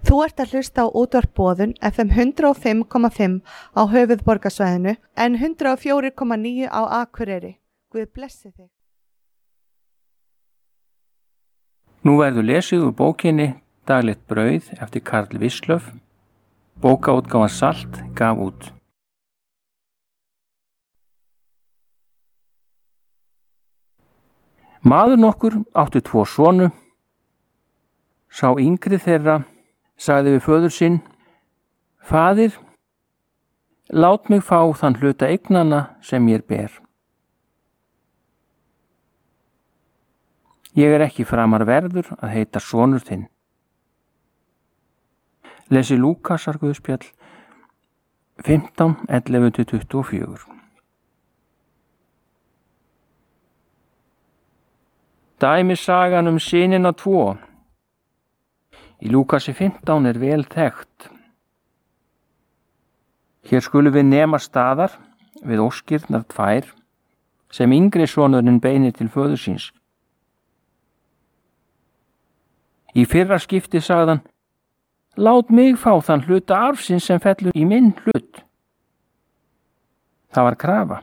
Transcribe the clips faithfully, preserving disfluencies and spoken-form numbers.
Þú ert að hlusta á útvarp Boðun F M hundrað og fimm komma fimm á höfuðborgarsvæðinu en hundrað og fjögur komma níu á Akureyri. Guð blessi þig. Nú verður lesið úr bókinni Daglegt brauð eftir Karl Wislöff. Bókaútgáfan Salt gaf út. Maður nokkur átti tvo sonu. Sá yngri þeirra sagði við föður sinn: Faðir, lát mig fá þann hluta eignanna sem mér ber. Ég er ekki framar verður að heita sonur þinn. Lesi Lúkasar Guðspjall fimmtán, ellefu til tuttugu og fjögur. Dæmisagan um synina tvo. Í Lúkasi fimmtán er vel þekkt. Hér skulum við nema staðar við óskirnar tvær sem yngri sonurinn beinir til föður síns. Í fyrra skipti sagðan: Lát mig fá þann hluta arfsins sem fellur í minn hlut. Það var krafa.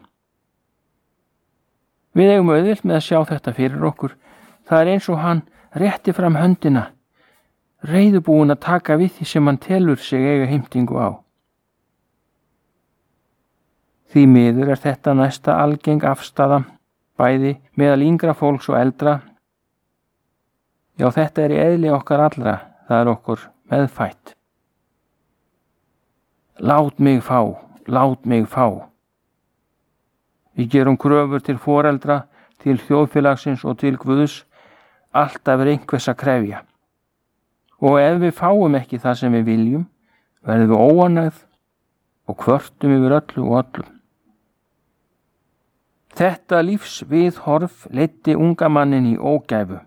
Við eigum auðvelt með að sjá þetta fyrir okkur. Það er eins og hann rétti fram höndina, reiðubúin að taka við því sem hann telur sig eiga heimtingu á. Því miður er þetta næsta algeng afstaða, bæði meðal yngra fólks og eldra. Já, þetta er í eðli okkar allra, það er okkur meðfætt. Lát mig fá, lát mig fá. Við gerum kröfur til foreldra, til þjóðfélagsins og til Guðs, alltaf er einhvers að krefja. Og ef við fáum ekki það sem við viljum, verðum við óánægð og kvörtum yfir öllu og öllum. Þetta lífsviðhorf leiddi unga mannin í ógæfu.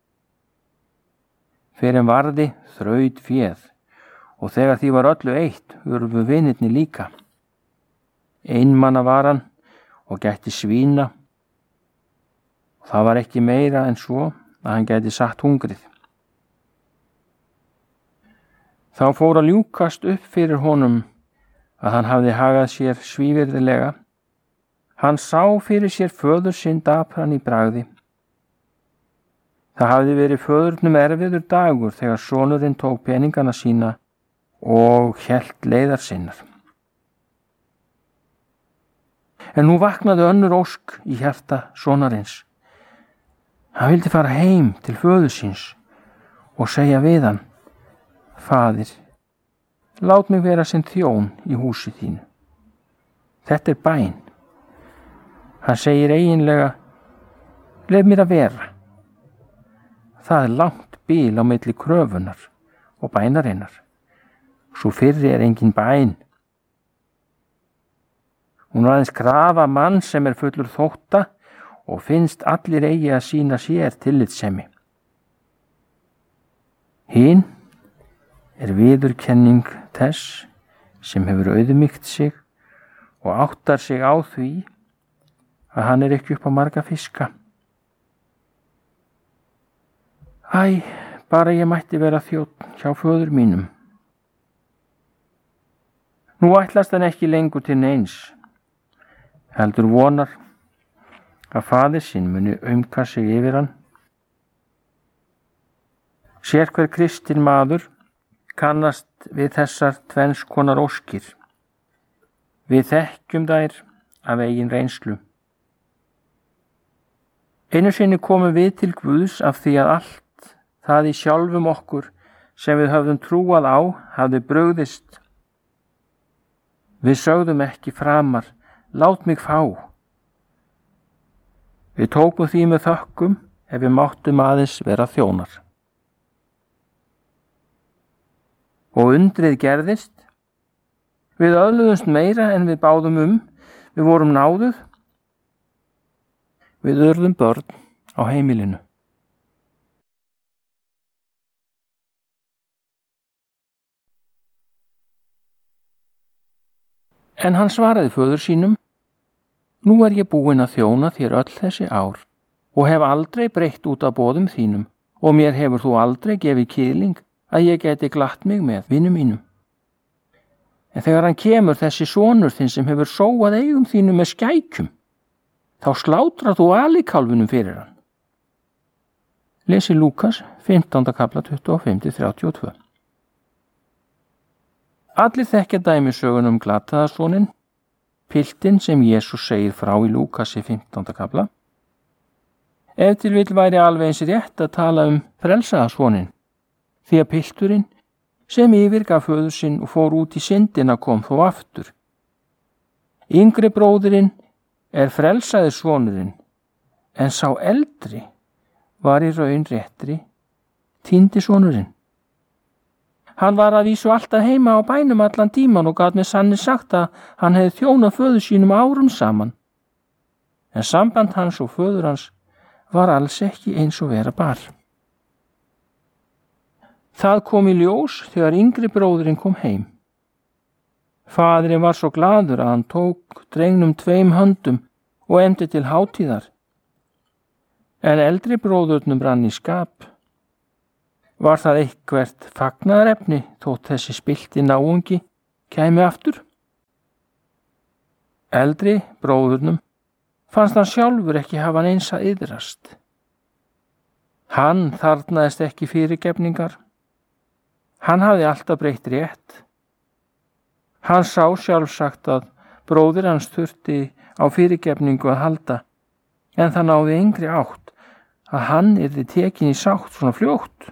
Fyrir en varði þraut féð, og þegar því var öllu eitt, urfu vinirni líka. Einmanna var hann og gætti svína. Það var ekki meira en svo að hann gæti satt hungrið. Þá fór að ljúkast upp fyrir honum að hann hafði hagað sér svívirðilega. Hann sá fyrir sér föður sinn dapran í bragði. Það hafði verið föðurnum erfiður dagur þegar sonurinn tók peningana sína og hélt leiðar sinnar. En nú vaknaði önnur ósk í hjarta sonarins. Hann vildi fara heim til föður síns og segja við hann: Faðir, lát mig vera sem þjón í húsi þínu. Þetta er bæn. Hann segir eiginlega: Lef mér að vera. Það er langt bil á milli kröfunar og bænarinnar. Svo fyrri er engin bæn. Hún er aðeins krafa mann sem er fullur þótta og finnst allir eigi að sýna sér tillitssemi. Hinn er viðurkenning þess sem hefur auðmýkt sig og áttar sig á því að hann er ekki upp á marga fiska. Æ, bara ég mætti vera þjónn hjá föður mínum. Nú ætlast hann ekki lengur til neins, heldur vonar að faðir sinn muni aumka sig yfir hann. Sér hver kristinn maður kannast við þessar tvenns konar óskir. Við þekkjum þær af eigin reynslu. Einu sinni komum við til Guðs af því að allt það í sjálfum okkur sem við höfðum trúað á hafði brugðist. Við sögðum ekki framar: Lát mig fá. Við tókum því með þökkum ef við máttum aðeins vera þjónar. Og undrið gerðist. Við öðluðumst meira en við báðum um. Við vorum náðuð. Við urðum börn á heimilinu. En hann svaraði föður sínum: Nú er ég búinn að þjóna þér öll þessi ár og hef aldrei breytt út af boðum þínum og mér hefur þú aldrei gefið kýling að ég geti glatt mig með vinum mínum. En þegar hann kemur, þessi sonur þinn sem hefur sóað eigum þínu með skækjum, þá slátrar þú alikálfinum fyrir hann. Lesi Lúkas, fimmtánda kafla tuttugu og fimm til þrjátíu og tvö. Allir þekkja dæmisögun um glataðarsoninn, piltinn sem Jesús segir frá í Lúkasi fimmtánda kafla. Ef til vill væri alveg eins rétt að tala um frelsaðarsoninn, því að pilturinn sem yfirgaf föður sinn og fór út í syndina kom þó aftur. Yngri bróðirinn er frelsaði sonurinn, en sá eldri var í raun réttri týndi sonurinn. Hann var að vísu alltaf heima á bænum allan tíman og gat með sanni sagt að hann hefði þjónað föður sínum árum saman. En samband hans og föður hans var alls ekki eins og vera bar. Það kom í ljós þegar yngri bróðirinn kom heim. Faðirinn var svo gladur að hann tók drengnum tveim höndum og efndi til hátíðar. En eldri bróðurnum brann í skap. Var það eitthvert fagnaðarefni þótt þessi spillti náungi kæmi aftur? Eldri bróðurnum fannst hann sjálfur ekki hafa neins að iðrast. Hann þarfnaðist ekki fyrirgefningar. Hann hafði alltaf breytt rétt. Hann sá sjálfsagt að bróðir hans þurfti á fyrirgefningu að halda, en það náði engri átt að hann yrði tekin í sátt svona fljótt.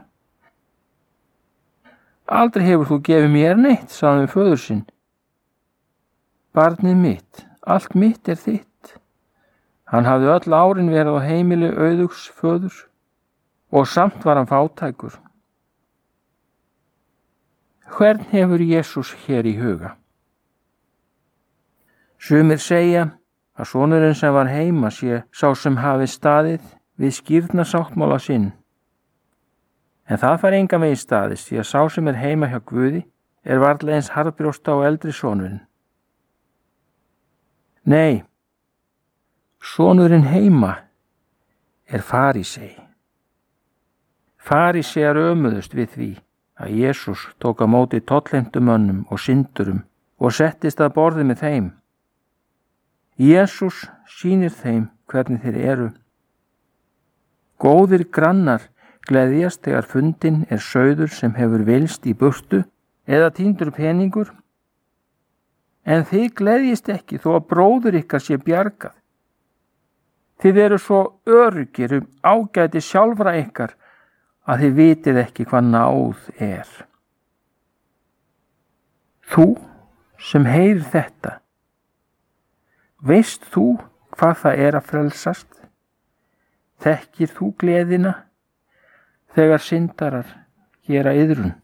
Aldrei hefur þú gefið mér neitt, sagði við föður sinn. Barnið mitt, allt mitt er þitt. Hann hafði öll árin verið á heimili auðugs föður og samt var hann fátækur. Hvern hefur Jesús hér í huga? Sumir segja að sonurinn sem var heima sé sá sem hafi staðið við skírnarsáttmála sinn. En það fær engan veginn staðist því að sá sem er heima hjá Guði er varla eins harðbrjósta og eldri sonurinn. Nei, sonurinn heima er farísei. Farísear ömuðust við því að Jesús tók á móti tollheimtumönnum og syndurum og settist að borði með þeim. Jesús sýnir þeim hvernig þeir eru. Góðir grannar gleðjast þegar fundin er sauður sem hefur vilst í burtu eða týndur peningur, en þið gleðjist ekki þó að bróður ykkar sé bjargað. Þið eru svo öruggir um ágæti sjálfra ykkar að þið vitið ekki hvað náð er. Þú sem heyrir þetta, veist þú hvað það er að frelsast? Þekkir þú gleðina þegar syndarar gera iðrun?